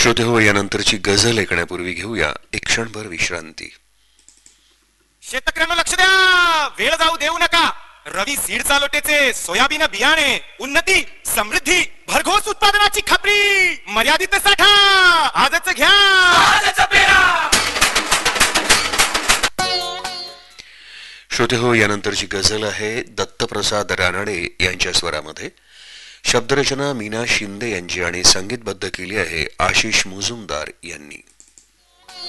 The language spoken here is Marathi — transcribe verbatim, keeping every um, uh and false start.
श्रोते हो, यानंतरची गझल ऐकण्यापूर्वी घेऊया एक क्षणभर विश्रांती. शेतकऱ्यांना लक्ष द्या, वेळ जाऊ देऊ नका. रवी सीड चालोटेचे सोयाबीन बियाणे, उन्नती समृद्धी भरघोस उत्पादनाची खात्री, मर्यादित साठा आजच घ्या, आजच पेरा. श्रोते हो, यानंतरची गझल आहे दत्तप्रसाद रानडे यांच्या स्वरामध्ये. शब्दरचना मीना शिंदे यांची आणि संगीतबद्ध केली आहे आशिष मुजुमदार यांनी.